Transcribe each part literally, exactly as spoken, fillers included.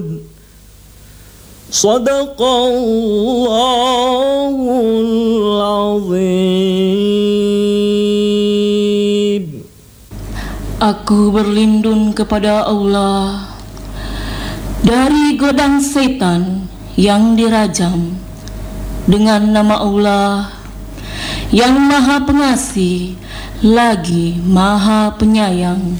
يعملون صدق الله العظيم. Aku berlindung kepada Allah dari godaan setan yang dirajam dengan nama Allah yang Maha Pengasih lagi Maha Penyayang.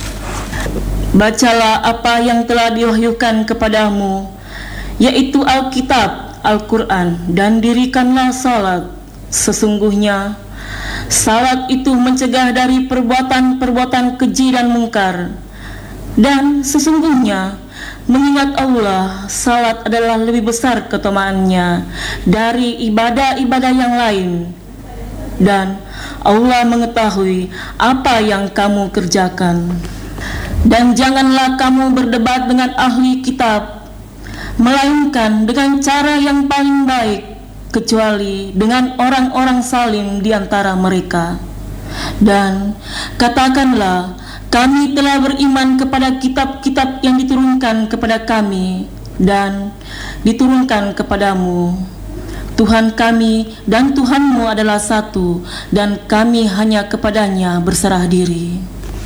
Bacalah apa yang telah diwahyukan kepadamu, yaitu Alkitab, Al-Quran, dan dirikanlah salat. Sesungguhnya salat itu mencegah dari perbuatan-perbuatan keji dan mungkar. Dan sesungguhnya mengingat Allah, salat adalah lebih besar keutamaannya dari ibadah-ibadah yang lain. Dan Allah mengetahui apa yang kamu kerjakan. Dan janganlah kamu berdebat dengan ahli kitab, melainkan dengan cara yang paling baik, kecuali dengan orang-orang salim di antara mereka. Dan katakanlah, kami telah beriman kepada kitab-kitab yang diturunkan kepada kami dan diturunkan kepadamu. Tuhan kami dan Tuhanmu adalah satu, dan kami hanya kepadanya berserah diri.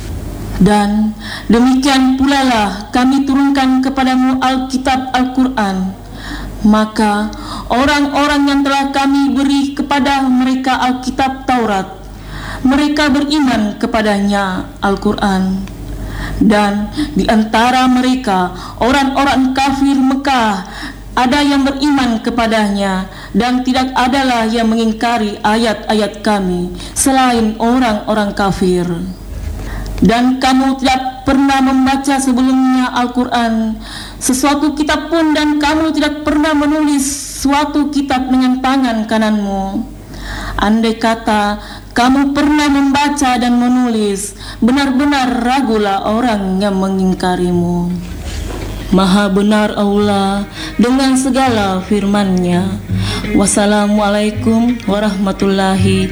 Dan demikian pula lah kami turunkan kepadamu Alkitab Al-Quran. Maka orang-orang yang telah kami beri kepada mereka Alkitab Taurat, mereka beriman kepadanya Al-Quran. Dan di antara mereka orang-orang kafir Mekah ada yang beriman kepadanya, dan tidak adalah yang mengingkari ayat-ayat kami selain orang-orang kafir. Dan kamu tidak pernah membaca sebelumnya Al-Quran sesuatu kitab pun, dan kamu tidak pernah menulis suatu kitab dengan tangan kananmu. Andai kata kamu pernah membaca dan menulis, benar-benar ragulah orang yang mengingkarimu. Maha benar Allah dengan segala firman-Nya. Wassalamualaikum warahmatullahi